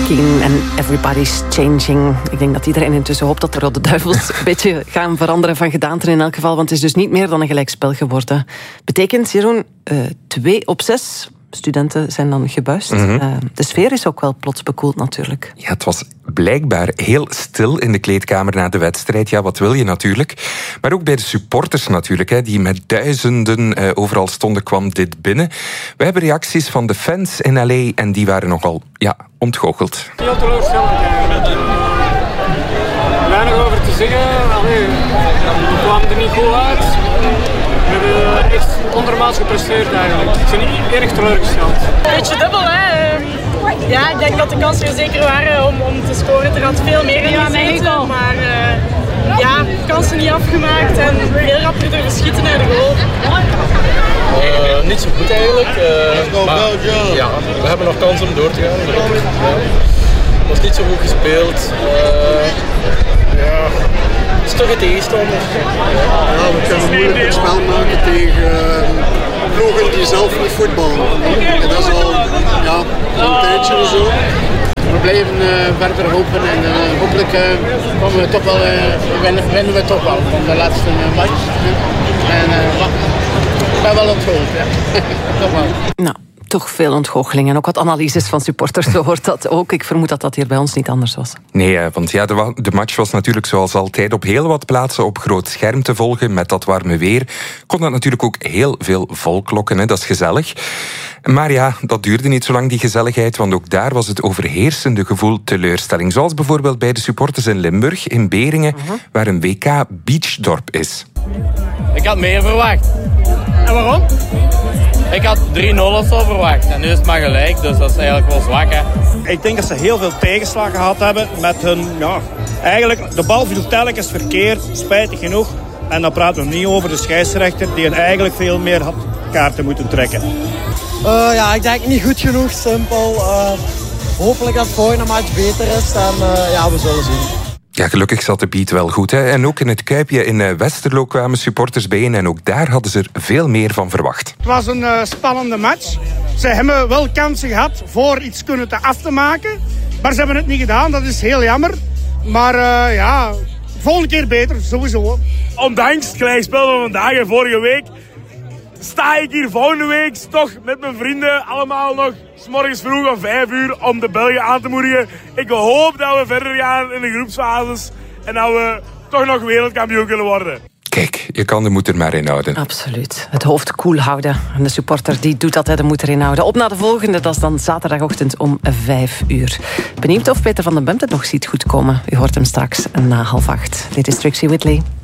Keane en Everybody's Changing. Ik denk dat iedereen intussen hoopt dat de Rode Duivels een beetje gaan veranderen van gedaante in elk geval, want het is dus niet meer dan een gelijkspel geworden. Betekent, Jeroen, 2 op 6... studenten zijn dan gebuist. De sfeer is ook wel plots bekoeld natuurlijk. Ja, het was blijkbaar heel stil in de kleedkamer na de wedstrijd. Ja, wat wil je natuurlijk. Maar ook bij de supporters natuurlijk, die met duizenden overal stonden, kwam dit binnen. We hebben reacties van de fans in L.A. en die waren nogal ontgoocheld. Heel teleurstellend. Weinig over te zeggen. We kwamen er niet goed uit. We hebben echt ondermaats gepresteerd eigenlijk. Ik ben niet erg teleurgesteld. Een beetje dubbel, hè. Ja, ik denk dat de kansen er zeker waren om te scoren. Er had veel meer in gezeten, maar kansen niet afgemaakt en heel rap durven schieten naar de goal. Niet zo goed eigenlijk. Maar we hebben nog kans om door te gaan. Het was niet zo goed gespeeld. Het is toch een tegenstander. Ja, we kunnen moeilijk het spel maken tegen ploegen die zelf niet voetballen. En dat is al een tijdje of zo. We blijven verder hopen en hopelijk komen we toch wel, winnen we toch wel van de laatste match. En ik ben wel ontgoocheld, toch wel. Nou, toch veel ontgoocheling en ook wat analyses van supporters, zo hoort dat ook. Ik vermoed dat dat hier bij ons niet anders was. Nee, want de match was natuurlijk zoals altijd op heel wat plaatsen op groot scherm te volgen. Met dat warme weer kon dat natuurlijk ook heel veel volk lokken. Dat is gezellig. Maar ja, dat duurde niet zo lang, die gezelligheid, want ook daar was het overheersende gevoel teleurstelling. Zoals bijvoorbeeld bij de supporters in Limburg, in Beringen, waar een WK beachdorp is. Ik had meer verwacht. En waarom? Ik had 3-0 of zo verwacht en nu is het maar gelijk, dus dat is eigenlijk wel zwak, hè. Ik denk dat ze heel veel tegenslag gehad hebben met hun, eigenlijk de bal viel telkens verkeerd, spijtig genoeg. En dan praten we niet over de scheidsrechter die eigenlijk veel meer had kaarten moeten trekken. Ik denk niet goed genoeg, simpel. Hopelijk dat het volgende match beter is en we zullen zien. Ja, gelukkig zat de beat wel goed. En ook in het Kuipje in Westerlo kwamen supporters bijeen en ook daar hadden ze er veel meer van verwacht. Het was een spannende match. Ze hebben wel kansen gehad voor iets af te maken. Maar ze hebben het niet gedaan, dat is heel jammer. Maar volgende keer beter, sowieso. Ondanks het gelijkspel van vandaag en vorige week sta ik hier volgende week toch met mijn vrienden allemaal nog 's morgens vroeg om 5 uur om de Belgen aan te moedigen. Ik hoop dat we verder gaan in de groepsfases en dat we toch nog wereldkampioen kunnen worden. Kijk, je kan de moed er maar in houden. Absoluut. Het hoofd koel houden. En de supporter die doet dat, de moed erin houden. Op naar de volgende, dat is dan zaterdagochtend om 5 uur. Benieuwd of Peter van den Bemt het nog ziet goedkomen. U hoort hem straks na 7:30. Dit is Trixie Whitley.